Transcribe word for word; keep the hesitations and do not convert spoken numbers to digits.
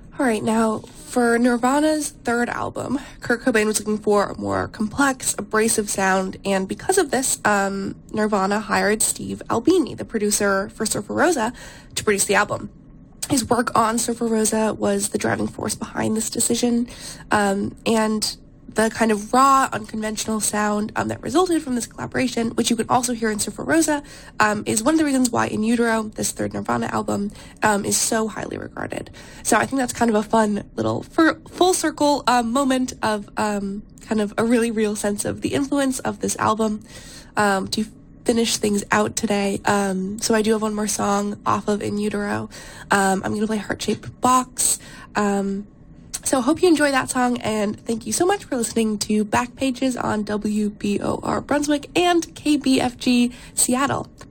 All right, now for Nirvana's third album, Kurt Cobain was looking for a more complex, abrasive sound, and because of this, um, Nirvana hired Steve Albini, the producer for Surfer Rosa, to produce the album. His work on Surfer Rosa was the driving force behind this decision, um, and the kind of raw, unconventional sound um, that resulted from this collaboration, which you can also hear in Surfer Rosa, um, is one of the reasons why In Utero, this third Nirvana album, um, is so highly regarded. So I think that's kind of a fun little for, full circle um, moment of um, kind of a really real sense of the influence of this album um, to finish things out today. Um, so I do have one more song off of In Utero. Um, I'm going to play Heart-Shaped Box. Um, So hope you enjoy that song, and thank you so much for listening to Back Pages on W B O R Brunswick and K B F G Seattle.